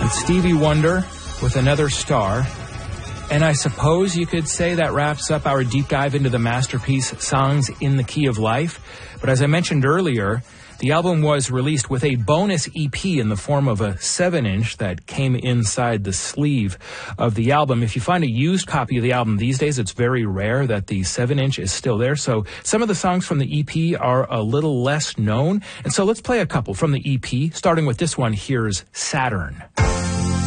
with Stevie Wonder with Another Star. And I suppose you could say that wraps up our deep dive into the masterpiece Songs in the Key of Life. But as I mentioned earlier, the album was released with a bonus EP in the form of a 7-inch that came inside the sleeve of the album. If you find a used copy of the album these days, it's very rare that the 7-inch is still there. So some of the songs from the EP are a little less known. And so let's play a couple from the EP, starting with this one. Here's Saturn.